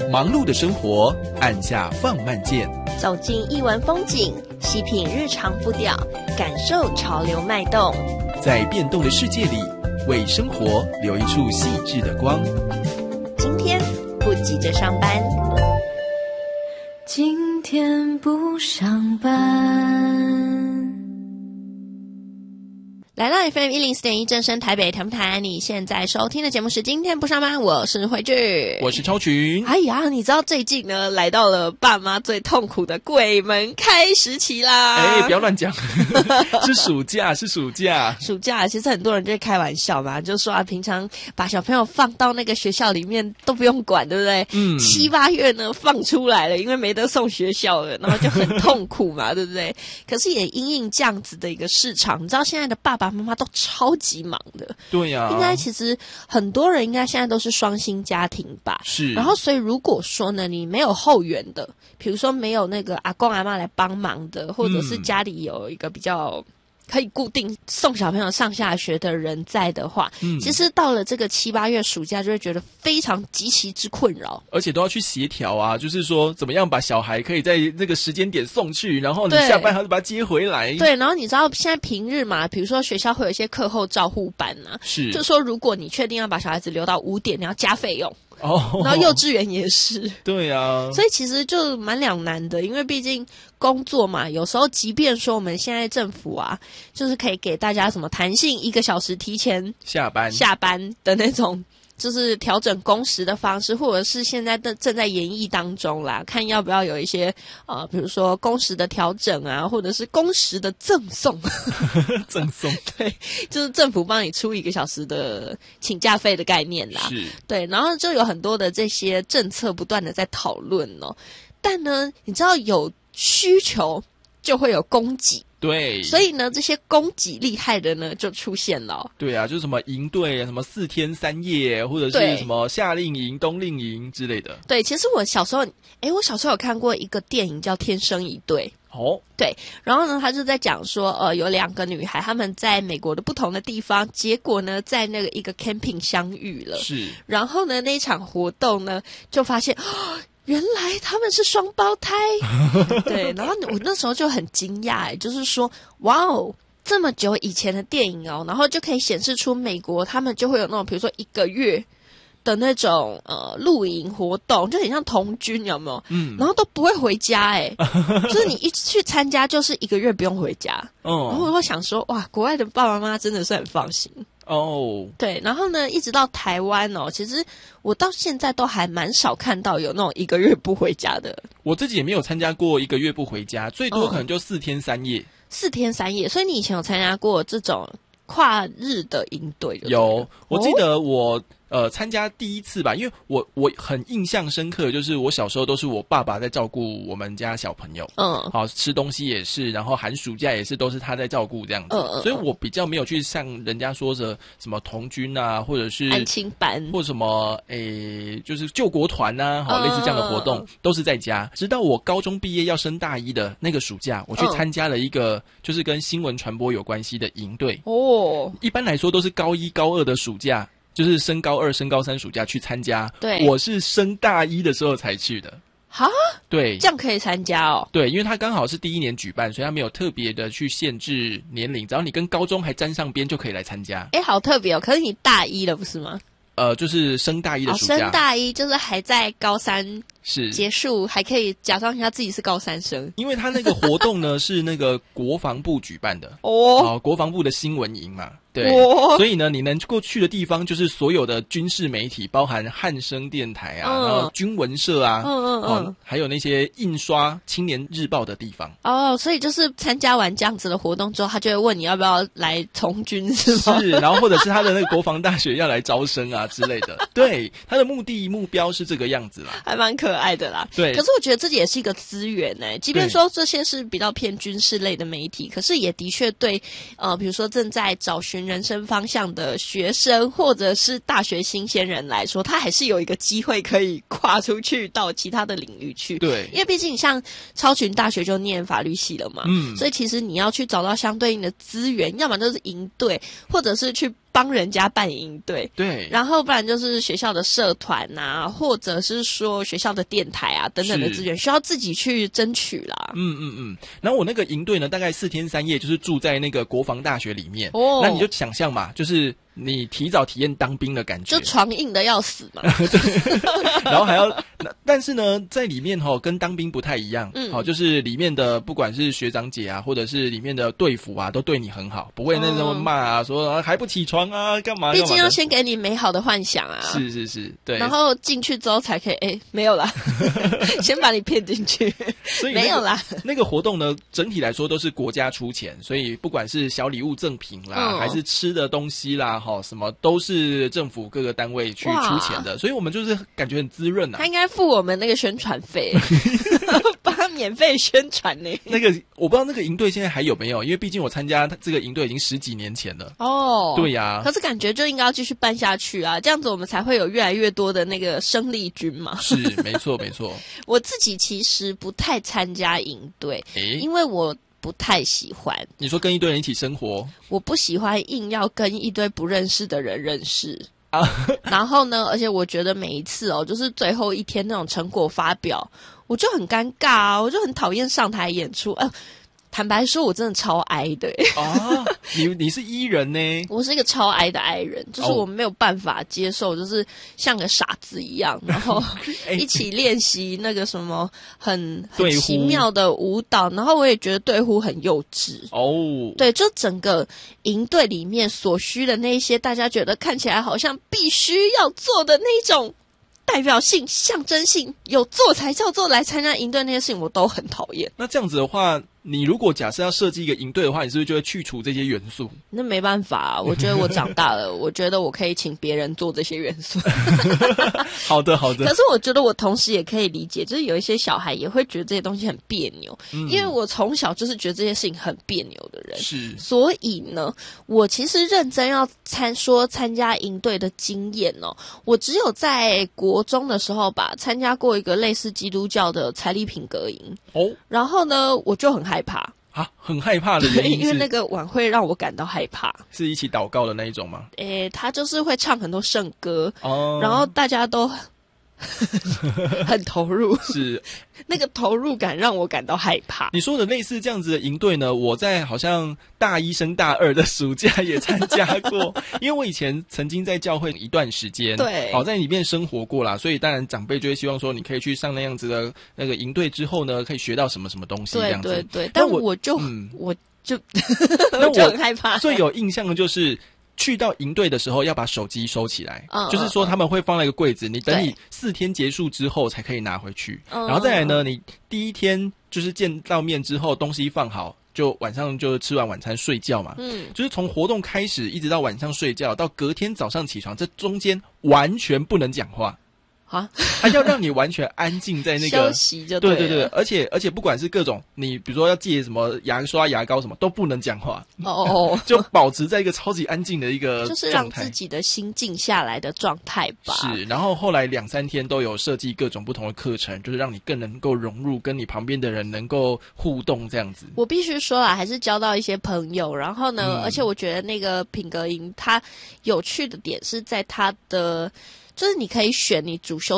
忙碌的生活，按下放慢键， 走进艺文风景，细品日常步调，感受潮流脉动。 在变动的世界里，为生活留一处细致的光。 今天不急着上班， 今天不上班。 来到 FM104.1 正声台北谈不谈？你现在收听的节目是今天不上班，我是慧智， 我是超群。 哎呀，你知道最近呢，来到了爸妈最痛苦的柜门开时期啦！ 哎，不要乱讲，是暑假，是暑假。 暑假其实很多人就会开玩笑嘛，就说啊，平常把小朋友放到那个学校里面都不用管，对不对？7、8月呢放出来了，因为没得送学校了，然后就很痛苦嘛，对不对？可是也因应这样子的一个市场，你知道现在的爸爸妈妈都超级忙的， 对呀、 应该其实很多人应该现在都是双薪家庭吧， 是。 然后所以如果说呢，你没有后援的，比如说没有那个阿公阿嬷来帮忙的，或者是家里有一个比较可以固定送小朋友上下学的人在的话，其实到了这个7、8月暑假就会觉得非常极其之困扰， 而且都要去协调啊，就是说怎么样把小孩可以在那个时间点送去，然后你下班还要把他接回来。对， 然后你知道现在平日嘛，比如说学校会有一些课后照护班啊，是，就说如果你确定要把小孩子留到5点，你要加费用。然后幼稚园也是，对啊，所以其实就蛮两难的，因为毕竟工作嘛，有时候即便说我们现在政府啊，就是可以给大家什么弹性1个小时提前下班的那种，就是调整工时的方式，或者是现在正在研议当中啦，看要不要有一些比如说工时的调整啊，或者是工时的赠送赠送，对，就是政府帮你出1个小时的请假费的概念啦，是，对，然后就有很多的这些政策不断的在讨论哦，但呢，你知道有需求就会有供给。对，所以呢，这些供给厉害的呢，就出现了。对啊，就是什么营队，什么4天3夜，或者是什么夏令营、冬令营之类的。对，其实我小时候有看过一个电影叫《天生一对》。哦，对，然后呢，他就在讲说，有2个女孩，她们在美国的不同的地方，结果呢，在那个一个 camping 相遇了。是，然后呢，那一场活动呢，就发现。原来他们是双胞胎，对，然后我那时候就很惊讶，就是说，哇哦，这么久以前的电影哦，然后就可以显示出美国他们就会有那种，比如说1个月的那种露营活动，就很像童军，有没有？然后都不会回家，就是你一去参加，就是1个月不用回家。然后我会想说，哇，国外的爸爸妈妈真的是很放心。对，然后呢，一直到台湾哦，其实我到现在都还蛮少看到有那种1个月不回家的。我自己也没有参加过1个月不回家，最多可能就4天3夜。4天3夜，所以你以前有参加过这种跨日的营队？有，我记得我参加第一次吧，因为我很印象深刻的就是我小时候都是我爸爸在照顾我们家小朋友，好吃东西也是，然后寒暑假也是都是他在照顾这样子，所以我比较没有去像人家说的什么童军啊，或者是安亲班，或者什么就是救国团啊，好类似这样的活动，都是在家。直到我高中毕业要升大1的那个暑假，我去参加了一个就是跟新闻传播有关系的营队。一般来说都是高1高2的暑假。就是升高2升高3暑假去参加，对，我是升大1的时候才去的。哈，对，这样可以参加哦。对，因为他刚好是第1年举办，所以他没有特别的去限制年龄，只要你跟高中还沾上边就可以来参加。好特别哦！可是你大1了不是吗？就是升大1的暑假，升大1就是还在高3是结束，还可以假装一下自己是高3生。因为他那个活动呢是那个国防部举办的国防部的新闻营嘛。对，所以呢，你能够去的地方就是所有的军事媒体，包含汉声电台啊，然后军文社啊，还有那些印刷青年日报的地方。所以就是参加完这样子的活动之后，他就会问你要不要来从军，是吗？是，然后或者是他的那个国防大学要来招生啊之类的。对，他的目标是这个样子啦，还蛮可爱的啦。对，可是我觉得这也是一个资源即便说这些是比较偏军事类的媒体，可是也的确对比如说正在找寻人生方向的学生或者是大学新鲜人来说，他还是有一个机会可以跨出去到其他的领域去。对，因为毕竟像超群大学就念法律系了嘛，所以其实你要去找到相对应的资源，要么就是营队，或者是去帮人家办营队， 对， 然后不然就是学校的社团啊，或者是说学校的电台啊等等的资源，需要自己去争取啦。 然后我那个营队呢，大概4天3夜，就是住在那个国防大学里面。哦，那你就想象嘛，就是你提早体验当兵的感觉， 就床硬的要死嘛。 然后还要，但是呢，在里面跟当兵不太一样。就是里面的不管是学长姐啊，或者是里面的队服啊，都对你很好，不会那种骂啊，说还不起床啊，干嘛？ 毕竟要先给你美好的幻想啊。 是，对。 然后进去之后才可以，没有啦，先把你骗进去。所以没有啦。 那个活动呢，整体来说都是国家出钱，所以不管是小礼物赠品啦，还是吃的东西啦，什么都是政府各个单位去出钱的，所以我们就是感觉很滋润啊。 他应该付我们那个宣传费，帮他免费宣传呢。 那个我不知道那个营队现在还有没有，因为毕竟我参加这个营队已经10几年前了。哦，对呀。 可是感觉就应该要继续办下去啊，这样子我们才会有越来越多的那个生力军嘛。 是，没错。 我自己其实不太参加营队，因为我不太喜欢。 你说跟一堆人一起生活？ 我不喜欢硬要跟一堆不认识的人认识啊。然后呢，而且我觉得每一次就是最后一天那种成果发表，我就很尴尬啊，我就很讨厌上台演出。坦白说，我真的超哀的。 你是E人呢？ 我是一个超哀的哀人，就是我没有办法接受，就是像个傻子一样，然后一起练习那个什么很奇妙的舞蹈，然后我也觉得队呼很幼稚。对，就整个营队里面所需的那些，大家觉得看起来好像必须要做的那种代表性、象征性，有做才叫做来参加营队那些事情，我都很讨厌。 那这样子的话，你如果假设要设计一个营队的话，你是不是就会去除这些元素？ 那没办法，我觉得我长大了，我觉得我可以请别人做这些元素。 好的。 可是我觉得我同时也可以理解，就是有一些小孩也会觉得这些东西很别扭，因为我从小就是觉得这些事情很别扭的人。 是， 所以呢，我其实认真要参加营队的经验我只有在国中的时候吧，参加过一个类似基督教的财力品格营。然后呢，我就很害怕啊，很害怕的原因是因为那个晚会让我感到害怕。 是一起祷告的那一种吗？ 他就是会唱很多圣歌，然后大家都很投入， 是那个投入感让我感到害怕。 你说的类似这样子的营队呢，我在好像大1升大2的暑假也参加过，因为我以前曾经在教会一段时间， 对， 在里面生活过啦，所以当然长辈就会希望说你可以去上那样子的那个营队之后呢，可以学到什么什么东西这样子。 对，但我就很害怕。 最有印象的就是去到营队的时候要把手机收起来，就是说他们会放在一个柜子，你等你4天结束之后才可以拿回去。然后再来呢，你第一天就是见到面之后，东西放好，就晚上就吃完晚餐睡觉嘛。就是从活动开始一直到晚上睡觉，到隔天早上起床，这中间完全不能讲话。他要让你完全安静在那个休息就对。 对，而且不管是各种你比如说要借什么牙刷牙膏什么都不能讲话。就保持在一个超级安静的一个状态， 就是让自己的心静下来的状态吧。 是，然后后来2、3天都有设计各种不同的课程，就是让你更能够融入，跟你旁边的人能够互动这样子。 我必须说啦，还是交到一些朋友，然后呢，而且我觉得那个品格营它有趣的点是在它的，就是你可以选你主修